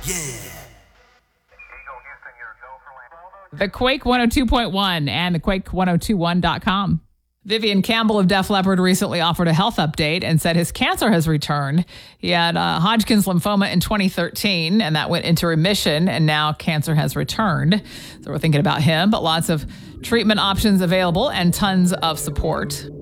The Quake 102.1 and the Quake1021.com. Vivian Campbell of Def Leppard recently offered a health update and said his cancer has returned. He had Hodgkin's lymphoma in 2013, and that went into remission, and now cancer has returned. So we're thinking about him, but lots of treatment options available and tons of support.